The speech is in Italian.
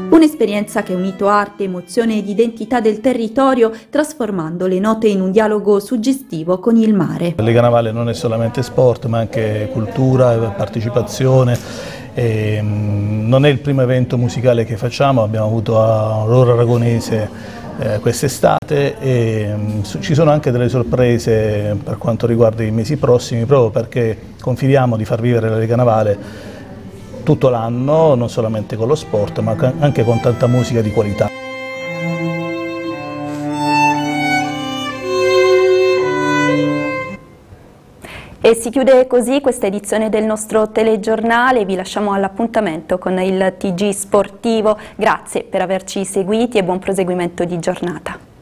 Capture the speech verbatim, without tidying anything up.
Un'esperienza che ha unito arte, emozione ed identità del territorio, trasformando le note in un dialogo suggestivo con il mare. Lega Navale non è solamente sport, ma anche cultura, partecipazione. E, mh, non è il primo evento musicale che facciamo, abbiamo avuto a Aurora Aragonese eh, quest'estate e mh, ci sono anche delle sorprese per quanto riguarda i mesi prossimi, proprio perché confidiamo di far vivere la Lega Navale tutto l'anno, non solamente con lo sport, ma anche con tanta musica di qualità. E si chiude così questa edizione del nostro telegiornale, vi lasciamo all'appuntamento con il T G Sportivo, grazie per averci seguiti e buon proseguimento di giornata.